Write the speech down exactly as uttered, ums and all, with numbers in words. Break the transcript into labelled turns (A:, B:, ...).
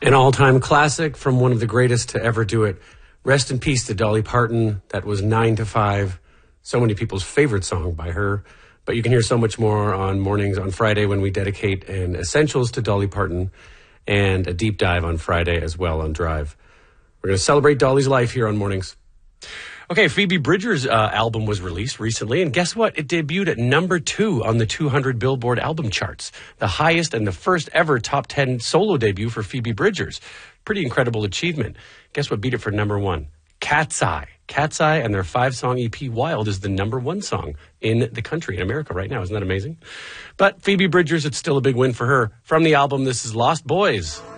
A: An all-time classic from one of the greatest to ever do it. Rest in peace to Dolly Parton. That was nine to five. So many people's favorite song by her. But you can hear so much more on Mornings on Friday when we dedicate an Essentials to Dolly Parton and a deep dive on Friday as well on Drive. We're going to celebrate Dolly's life here on Mornings. Okay, Phoebe Bridgers' uh, album was released recently, and guess what? It debuted at number two on the two hundred Billboard album charts, the highest and the first ever top ten solo debut for Phoebe Bridgers. Pretty incredible achievement. Guess what beat it for number one? Cat's Eye. Cat's Eye and their five-song E P, Wild, is the number one song in the country, in America right now. Isn't that amazing? But Phoebe Bridgers, it's still a big win for her. From the album, this is Lost Boys.